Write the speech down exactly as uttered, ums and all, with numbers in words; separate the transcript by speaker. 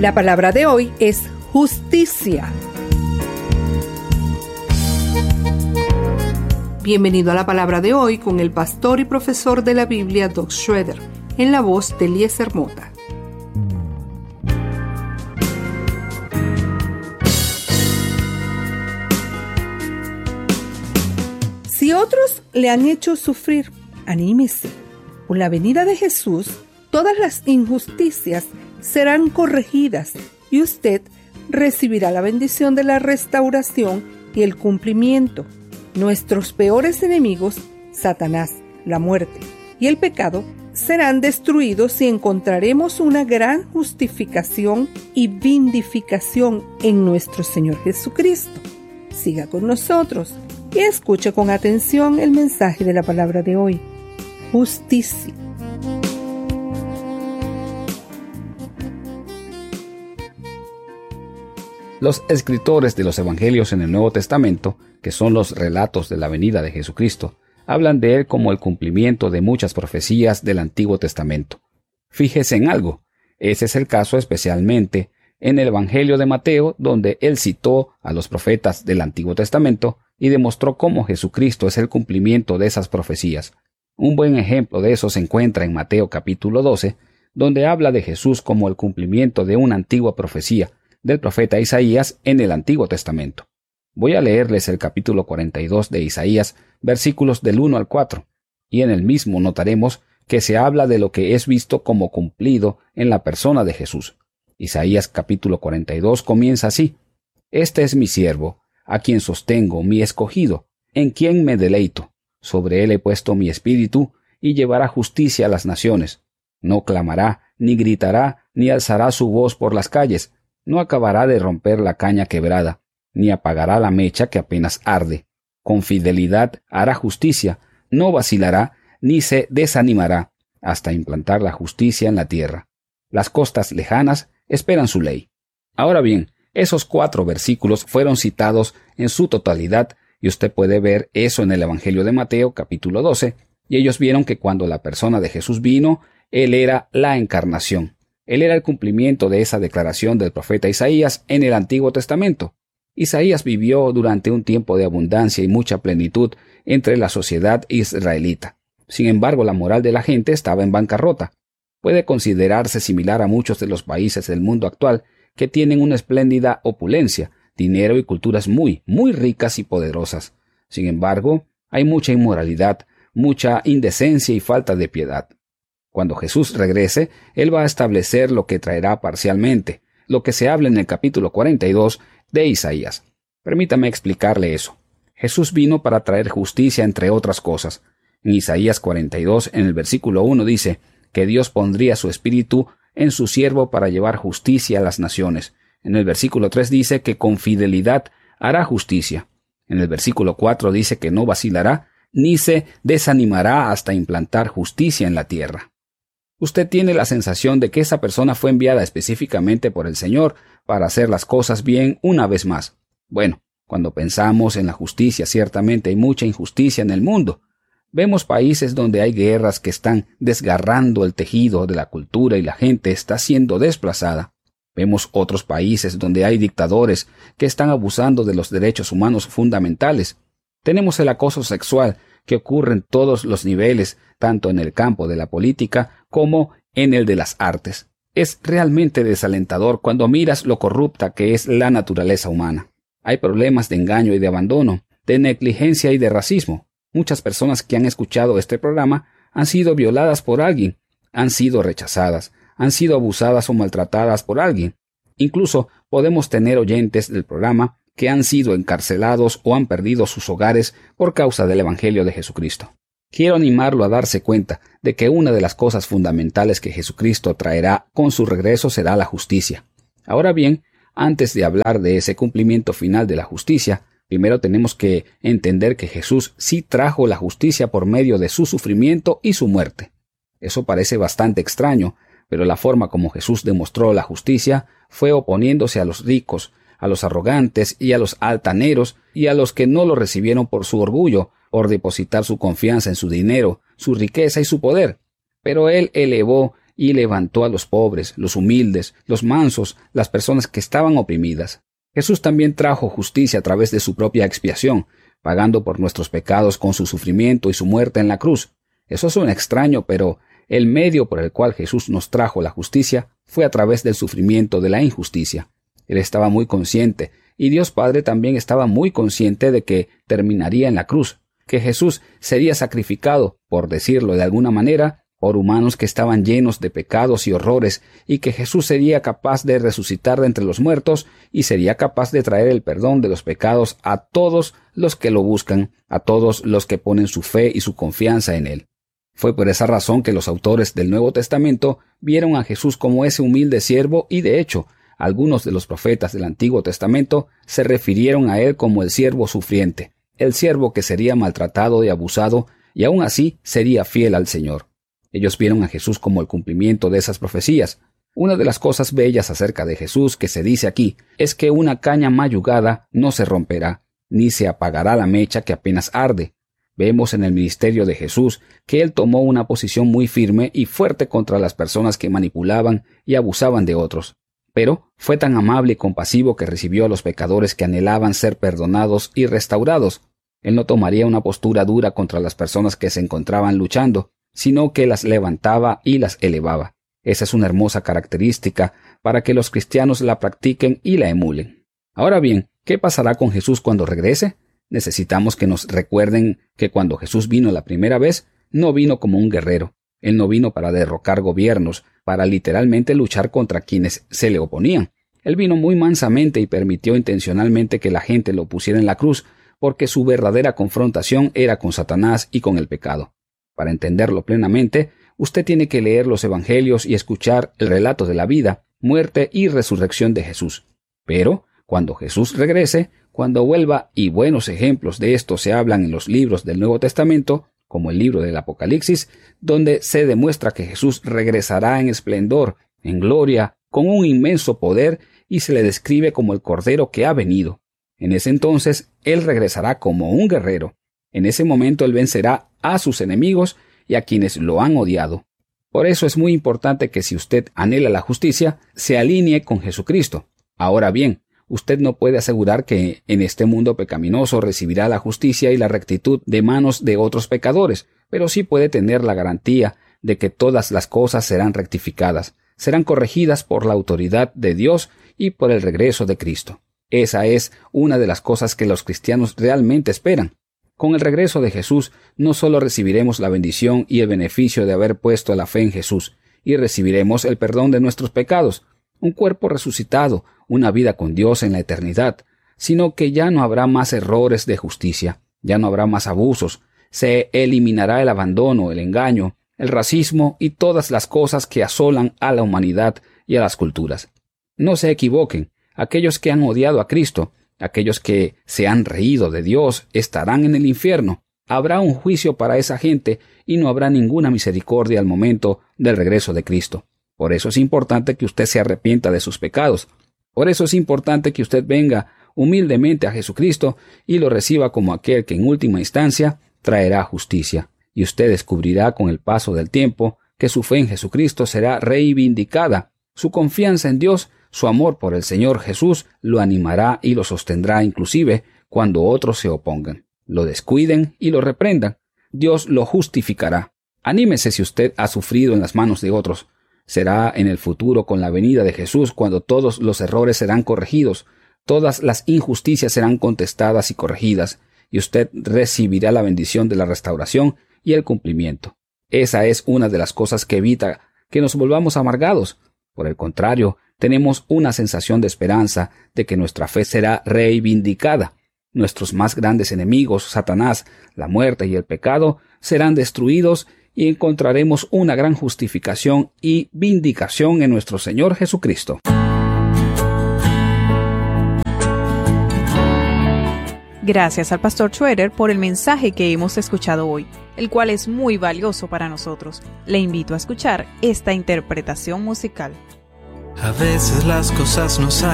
Speaker 1: La palabra de hoy es justicia. Bienvenido a la palabra de hoy con el pastor y profesor de la Biblia, Doug Schroeder, en la voz de Eliezer Mota. Si otros le han hecho sufrir, anímese. Con la venida de Jesús, todas las injusticias serán corregidas y usted recibirá la bendición de la restauración y el cumplimiento. Nuestros peores enemigos, Satanás, la muerte y el pecado, serán destruidos y encontraremos una gran justificación y vindificación en nuestro Señor Jesucristo. Siga con nosotros y escuche con atención el mensaje de la palabra de hoy. Justicia.
Speaker 2: Los escritores de los evangelios en el Nuevo Testamento, que son los relatos de la venida de Jesucristo, hablan de él como el cumplimiento de muchas profecías del Antiguo Testamento. Fíjese en algo, ese es el caso especialmente en el Evangelio de Mateo, donde él citó a los profetas del Antiguo Testamento y demostró cómo Jesucristo es el cumplimiento de esas profecías. Un buen ejemplo de eso se encuentra en Mateo capítulo doce, donde habla de Jesús como el cumplimiento de una antigua profecía del profeta Isaías en el Antiguo Testamento. Voy a leerles el capítulo cuarenta y dos de Isaías, versículos del uno al cuatro, y en el mismo notaremos que se habla de lo que es visto como cumplido en la persona de Jesús. Isaías capítulo cuarenta y dos comienza así: Este es mi siervo, a quien sostengo, mi escogido, en quien me deleito. Sobre él he puesto mi espíritu, y llevará justicia a las naciones. No clamará, ni gritará, ni alzará su voz por las calles. No acabará de romper la caña quebrada, ni apagará la mecha que apenas arde. Con fidelidad hará justicia, no vacilará, ni se desanimará, hasta implantar la justicia en la tierra. Las costas lejanas esperan su ley. Ahora bien, esos cuatro versículos fueron citados en su totalidad, y usted puede ver eso en el Evangelio de Mateo, capítulo doce, y ellos vieron que cuando la persona de Jesús vino, él era la encarnación. Él era el cumplimiento de esa declaración del profeta Isaías en el Antiguo Testamento. Isaías vivió durante un tiempo de abundancia y mucha plenitud entre la sociedad israelita. Sin embargo, la moral de la gente estaba en bancarrota. Puede considerarse similar a muchos de los países del mundo actual que tienen una espléndida opulencia, dinero y culturas muy, muy ricas y poderosas. Sin embargo, hay mucha inmoralidad, mucha indecencia y falta de piedad. Cuando Jesús regrese, Él va a establecer lo que traerá parcialmente, lo que se habla en el capítulo cuarenta y dos de Isaías. Permítame explicarle eso. Jesús vino para traer justicia entre otras cosas. En Isaías cuarenta y dos, en el versículo uno dice que Dios pondría su espíritu en su siervo para llevar justicia a las naciones. En el versículo tres dice que con fidelidad hará justicia. En el versículo cuatro dice que no vacilará, ni se desanimará hasta implantar justicia en la tierra. Usted tiene la sensación de que esa persona fue enviada específicamente por el Señor para hacer las cosas bien una vez más. Bueno, cuando pensamos en la justicia, ciertamente hay mucha injusticia en el mundo. Vemos países donde hay guerras que están desgarrando el tejido de la cultura y la gente está siendo desplazada. Vemos otros países donde hay dictadores que están abusando de los derechos humanos fundamentales. Tenemos el acoso sexual que ocurre en todos los niveles, tanto en el campo de la política como en el de las artes. Es realmente desalentador cuando miras lo corrupta que es la naturaleza humana. Hay problemas de engaño y de abandono, de negligencia y de racismo. Muchas personas que han escuchado este programa han sido violadas por alguien, han sido rechazadas, han sido abusadas o maltratadas por alguien. Incluso podemos tener oyentes del programa que han sido encarcelados o han perdido sus hogares por causa del Evangelio de Jesucristo. Quiero animarlo a darse cuenta de que una de las cosas fundamentales que Jesucristo traerá con su regreso será la justicia. Ahora bien, antes de hablar de ese cumplimiento final de la justicia, primero tenemos que entender que Jesús sí trajo la justicia por medio de su sufrimiento y su muerte. Eso parece bastante extraño, pero la forma como Jesús demostró la justicia fue oponiéndose a los ricos, a los arrogantes y a los altaneros y a los que no lo recibieron por su orgullo, por depositar su confianza en su dinero, su riqueza y su poder. Pero él elevó y levantó a los pobres, los humildes, los mansos, las personas que estaban oprimidas. Jesús también trajo justicia a través de su propia expiación, pagando por nuestros pecados con su sufrimiento y su muerte en la cruz. Eso suena extraño, pero el medio por el cual Jesús nos trajo la justicia fue a través del sufrimiento de la injusticia. Él estaba muy consciente, y Dios Padre también estaba muy consciente de que terminaría en la cruz, que Jesús sería sacrificado, por decirlo de alguna manera, por humanos que estaban llenos de pecados y horrores, y que Jesús sería capaz de resucitar de entre los muertos y sería capaz de traer el perdón de los pecados a todos los que lo buscan, a todos los que ponen su fe y su confianza en Él. Fue por esa razón que los autores del Nuevo Testamento vieron a Jesús como ese humilde siervo y, de hecho, algunos de los profetas del Antiguo Testamento se refirieron a Él como el siervo sufriente, el siervo que sería maltratado y abusado y aún así sería fiel al Señor. Ellos vieron a Jesús como el cumplimiento de esas profecías. Una de las cosas bellas acerca de Jesús que se dice aquí es que una caña mayugada no se romperá, ni se apagará la mecha que apenas arde. Vemos en el ministerio de Jesús que Él tomó una posición muy firme y fuerte contra las personas que manipulaban y abusaban de otros. Pero fue tan amable y compasivo que recibió a los pecadores que anhelaban ser perdonados y restaurados. Él no tomaría una postura dura contra las personas que se encontraban luchando, sino que las levantaba y las elevaba. Esa es una hermosa característica para que los cristianos la practiquen y la emulen. Ahora bien, ¿qué pasará con Jesús cuando regrese? Necesitamos que nos recuerden que cuando Jesús vino la primera vez, no vino como un guerrero. Él no vino para derrocar gobiernos, para literalmente luchar contra quienes se le oponían. Él vino muy mansamente y permitió intencionalmente que la gente lo pusiera en la cruz, porque su verdadera confrontación era con Satanás y con el pecado. Para entenderlo plenamente, usted tiene que leer los Evangelios y escuchar el relato de la vida, muerte y resurrección de Jesús. Pero, cuando Jesús regrese, cuando vuelva, y buenos ejemplos de esto se hablan en los libros del Nuevo Testamento, como el libro del Apocalipsis, donde se demuestra que Jesús regresará en esplendor, en gloria, con un inmenso poder, y se le describe como el Cordero que ha venido. En ese entonces, Él regresará como un guerrero. En ese momento Él vencerá a sus enemigos y a quienes lo han odiado. Por eso es muy importante que si usted anhela la justicia, se alinee con Jesucristo. Ahora bien, usted no puede asegurar que en este mundo pecaminoso recibirá la justicia y la rectitud de manos de otros pecadores, pero sí puede tener la garantía de que todas las cosas serán rectificadas, serán corregidas por la autoridad de Dios y por el regreso de Cristo. Esa es una de las cosas que los cristianos realmente esperan. Con el regreso de Jesús, no solo recibiremos la bendición y el beneficio de haber puesto la fe en Jesús, y recibiremos el perdón de nuestros pecados, un cuerpo resucitado, una vida con Dios en la eternidad, sino que ya no habrá más errores de justicia, ya no habrá más abusos, se eliminará el abandono, el engaño, el racismo y todas las cosas que asolan a la humanidad y a las culturas. No se equivoquen, aquellos que han odiado a Cristo, aquellos que se han reído de Dios, estarán en el infierno. Habrá un juicio para esa gente y no habrá ninguna misericordia al momento del regreso de Cristo. Por eso es importante que usted se arrepienta de sus pecados. Por eso es importante que usted venga humildemente a Jesucristo y lo reciba como aquel que en última instancia traerá justicia. Y usted descubrirá con el paso del tiempo que su fe en Jesucristo será reivindicada. Su confianza en Dios, su amor por el Señor Jesús lo animará y lo sostendrá inclusive cuando otros se opongan, lo descuiden y lo reprendan. Dios lo justificará. Anímese si usted ha sufrido en las manos de otros. Será en el futuro con la venida de Jesús cuando todos los errores serán corregidos, todas las injusticias serán contestadas y corregidas, y usted recibirá la bendición de la restauración y el cumplimiento. Esa es una de las cosas que evita que nos volvamos amargados. Por el contrario, tenemos una sensación de esperanza de que nuestra fe será reivindicada. Nuestros más grandes enemigos, Satanás, la muerte y el pecado, serán destruidos y encontraremos una gran justificación y vindicación en nuestro Señor Jesucristo.
Speaker 3: Gracias al pastor Schroeder por el mensaje que hemos escuchado hoy, el cual es muy valioso para nosotros. Le invito a escuchar esta interpretación musical.
Speaker 4: A veces las cosas no salen